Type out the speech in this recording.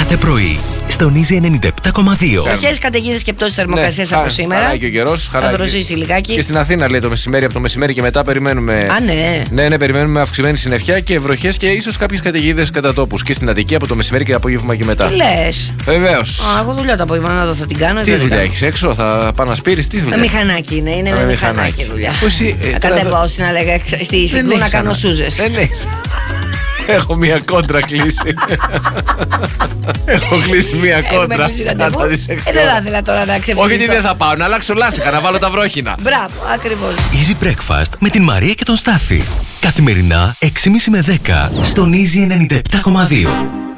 κάθε πρωί στον Easy 97,2. Βροχές, καταιγίδες και πτώσεις θερμοκρασίας από σήμερα. Χαράει και ο καιρός. Θα δροσίσει λιγάκι. Και στην Αθήνα λέει το μεσημέρι, από το μεσημέρι και μετά περιμένουμε. Α, ναι. Ναι, περιμένουμε αυξημένη συννεφιά και βροχές και ίσως κάποιες καταιγίδες κατά τόπους. Και στην Αττική από το μεσημέρι και απόγευμα και μετά. Τι λες? Βεβαίως. Εγώ δουλειά το απόγευμα να δω, θα την κάνω. Τι δουλειά έχεις έξω, θα πάω να σπείρεις, τι δουλειά? Μηχανάκι είναι με μηχανάκι δουλειά. Θα κατεβώ να λέγα στη Σιγκού να κάνω σούζες. Έχω μία κόντρα κλείσει. Έχω κλείσει μία κόντρα. Δεν θα ήθελα τώρα να ξεφύγω. Όχι, δεν θα πάω, να αλλάξω λάστιχα, να βάλω τα βρόχινα. Μπράβο, ακριβώς. Easy Breakfast με την Μαρία και τον Στάφη. Καθημερινά 6.30 με 10 στον Easy 97,2.